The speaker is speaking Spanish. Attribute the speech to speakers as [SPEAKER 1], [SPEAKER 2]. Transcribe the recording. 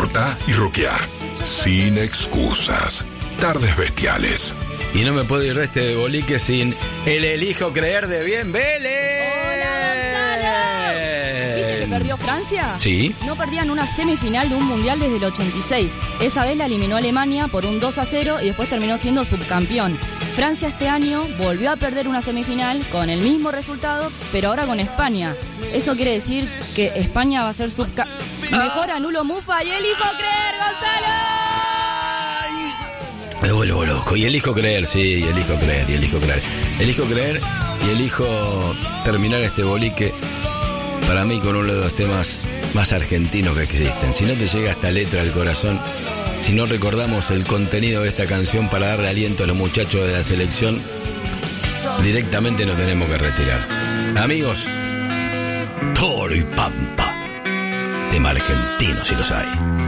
[SPEAKER 1] despertá y roqueá. Sin excusas. Tardes bestiales.
[SPEAKER 2] Y no me puedo ir de este bolique sin el elijo creer de Bien Vélez.
[SPEAKER 3] ¿Viste que perdió Francia?
[SPEAKER 2] Sí.
[SPEAKER 3] No perdían una semifinal de un mundial desde el 86. Esa vez la eliminó Alemania por un 2-0 y después terminó siendo subcampeón. Francia este año volvió a perder una semifinal con el mismo resultado, pero ahora con España. Eso quiere decir que España va a ser subcampeón. Mejor anulo Mufa y elijo creer, Gonzalo.
[SPEAKER 2] Me vuelvo loco. Y elijo creer, sí, elijo creer. Elijo creer y elijo terminar este bolique para mí con uno de los temas más argentinos que existen. Si no te llega esta letra al corazón, si no recordamos el contenido de esta canción para darle aliento a los muchachos de la selección, directamente nos tenemos que retirar. Amigos, Toro y Pampa, tema argentino si los hay.